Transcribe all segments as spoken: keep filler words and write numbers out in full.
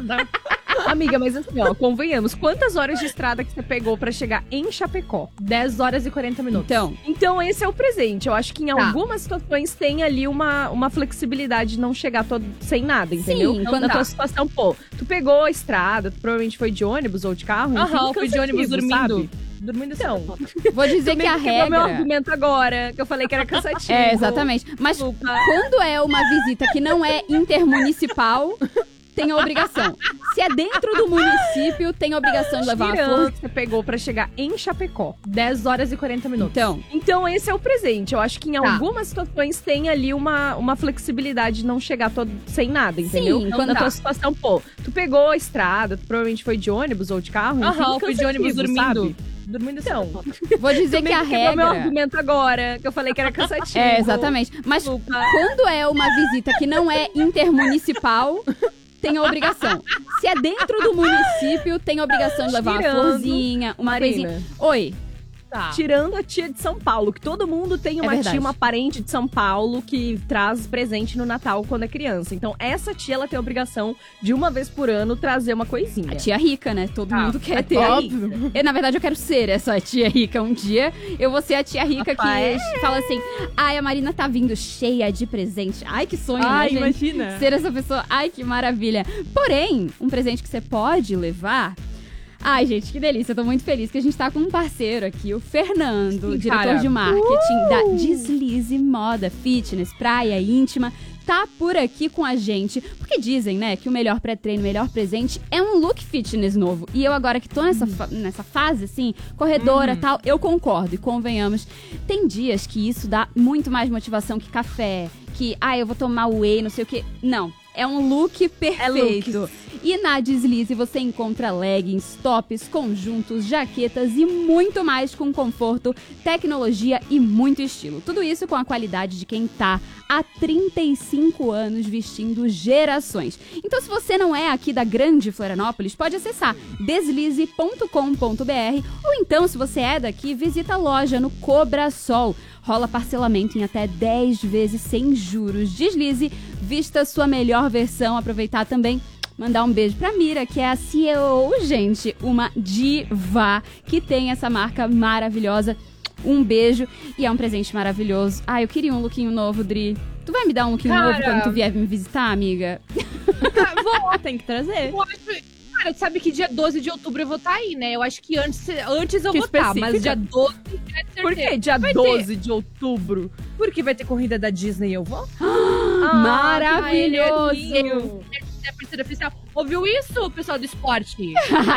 nada. Amiga, mas assim, ó, convenhamos, quantas horas de estrada que você pegou pra chegar em Chapecó? dez horas e quarenta minutos. Então, então esse é o presente. Eu acho que em tá. algumas situações tem ali uma, uma flexibilidade de não chegar todo, sem nada, entendeu? Sim, então, quando na tá. tua situação, pô, tu pegou a estrada, tu provavelmente foi de ônibus ou de carro, enfim, Aham, fui de ônibus cansativo, dormindo. sabe? Dormindo Então, vou dizer que a quebrou meu regra... argumento agora, que eu falei que era cansativo. É, exatamente. Mas Desculpa. quando é uma visita que não é intermunicipal, tem a obrigação. Se é dentro do município, tem a obrigação de levar uma Tirando flor. que você pegou pra chegar em Chapecó, dez horas e quarenta minutos. Então, Então esse é o presente. Eu acho que em Tá. algumas situações tem ali uma, uma flexibilidade de não chegar todo, sem nada, entendeu? Sim, Então, quando na tá. tua situação, pô, tu pegou a estrada, tu provavelmente foi de ônibus ou de carro, enfim, Aham, fui de ônibus cansativo, dormindo. sabe? Dormindo Então, vou dizer que a quebrou meu regra... argumento agora, que eu falei que era cansativo. É, exatamente. Mas Desculpa. quando é uma visita que não é intermunicipal, tem a obrigação. Se é dentro do município, tem a obrigação de levar uma Tirando, florzinha, uma Marina. coisinha. Oi. Tá. Tirando a tia de São Paulo, que todo mundo tem uma verdade. tia, uma parente de São Paulo que traz presente no Natal quando é criança. Então, essa tia, ela tem a obrigação de uma vez por ano trazer uma coisinha. A tia rica, né? Todo Ah, mundo quer a ter. tia Óbvio. Eu, na verdade, eu quero ser essa tia rica um dia. Eu vou ser a tia rica Rapaz. que fala assim: ai, a Marina tá vindo cheia de presente. Ai, que sonho, Ai, né, gente? imagina. Ser essa pessoa. Ai, que maravilha. Porém, um presente que você pode levar... Ai, gente, que delícia. Eu tô muito feliz que a gente tá com um parceiro aqui, o Fernando, Sim, diretor cara. de marketing da Deslize Moda, Fitness, Praia Íntima. Tá por aqui com a gente, porque dizem, né, que o melhor pré-treino, o melhor presente é um look fitness novo. E eu agora que tô nessa, fa- nessa fase, assim, corredora e tal, eu concordo. E convenhamos, tem dias que isso dá muito mais motivação que café, que, ah, eu vou tomar whey, não sei o quê. Não, é um look perfeito. E na Deslize você encontra leggings, tops, conjuntos, jaquetas e muito mais com conforto, tecnologia e muito estilo. Tudo isso com a qualidade de quem tá há trinta e cinco anos vestindo gerações. Então, se você não é aqui da grande Florianópolis, pode acessar deslize ponto com ponto b r ou então, se você é daqui, visita a loja no Cobrasol. Rola parcelamento em até dez vezes sem juros. Deslize, vista sua melhor versão. Aproveitar também, mandar um beijo pra Mira, que é a C E O, gente, uma diva que tem essa marca maravilhosa. Um beijo e é um presente maravilhoso. Ah, eu queria um lookinho novo, Dri. Tu vai me dar um lookinho Cara. novo quando tu vier me visitar, amiga? Vou, Tem que trazer. eu acho... Cara, tu sabe que dia doze de outubro eu vou estar aí, né? Eu acho que antes, antes eu Que vou estar, específica. mas dia doze é de certeza. Por que dia Vai doze de outubro? Porque vai ter corrida da Disney e eu vou? Maravilhoso! É a parceira oficial. Ouviu isso, pessoal do esporte?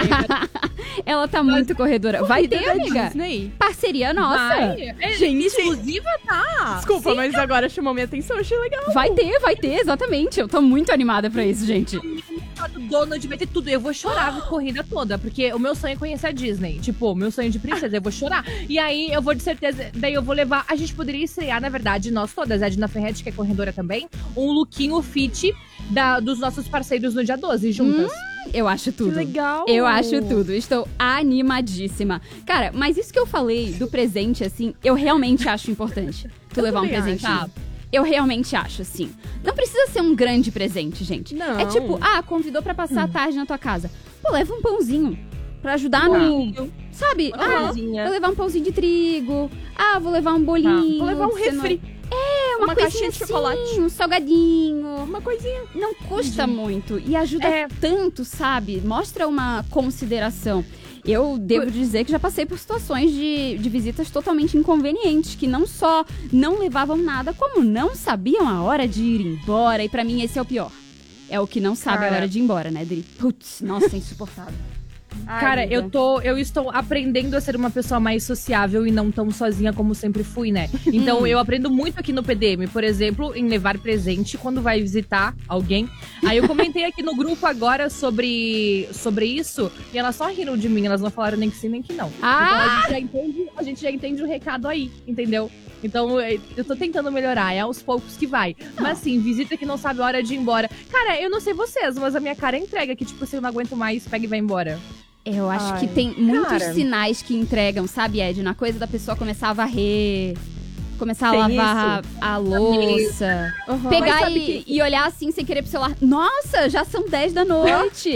Ela tá muito corredora. Vai ter, da amiga? Disney. Parceria nossa. Vai. É, Gente. exclusiva, tá? Desculpa, mas agora chamou minha atenção, eu achei legal. Vai ter, vai ter, exatamente. Eu tô muito animada pra isso, gente. Do Donald vai ter tudo. Eu vou chorar a corrida toda, porque o meu sonho é conhecer a Disney. Tipo, o meu sonho de princesa, eu vou chorar. E aí, eu vou de certeza, daí eu vou levar... A gente poderia estrear, na verdade, nós todas, a Edna Ferretti, que é corredora também, um lookinho fit da, dos nossos parceiros no dia doze, juntas. Hum, eu acho tudo. Que legal. Eu acho tudo. Estou animadíssima. Cara, mas isso que eu falei do presente, assim, eu realmente acho importante. Tu Eu levar um também presentinho. acho. Eu realmente acho, assim. Não precisa ser um grande presente, gente. Não. É tipo, ah, convidou pra passar a tarde na tua casa. Pô, leva um pãozinho. Pra ajudar no... Sabe? Uma Ah, coisinha. vou levar um pãozinho de trigo. Ah, vou levar um bolinho. Vou levar um de cenoura. refri. É, uma, Uma coisinha caixinha de assim, chocolate. um salgadinho. Uma coisinha. Não custa muito e ajuda É. tanto, sabe? Mostra uma consideração. Eu devo dizer que já passei por situações de, de visitas totalmente inconvenientes, que não só não levavam nada, como não sabiam a hora de ir embora. E pra mim esse é o pior. É o que não sabe Cara. a hora de ir embora, né, Dri? Putz, nossa, é insuportável. Ai, Cara, amiga. eu tô, eu estou aprendendo a ser uma pessoa mais sociável e não tão sozinha como sempre fui, né? Então eu aprendo muito aqui no P D M, por exemplo, em levar presente quando vai visitar alguém. Aí eu comentei aqui no grupo agora sobre, sobre isso e elas só riram de mim, elas não falaram nem que sim nem que não. Ah! Então a gente já entende, a gente já entende o recado aí, entendeu? Então eu tô tentando melhorar, é aos poucos que vai. Mas assim, visita que não sabe a hora de ir embora. Cara, eu não sei vocês, mas a minha cara entrega que tipo, se eu não aguento mais, pega e vai embora. Eu acho Ai, que tem muitos cara. sinais que entregam, sabe, Ed? Na coisa da pessoa começar a varrer, começar a Tem lavar a louça, Uhum. Mas pegar sabe e, que- e olhar assim sem querer pro celular. Nossa, já são dez da noite.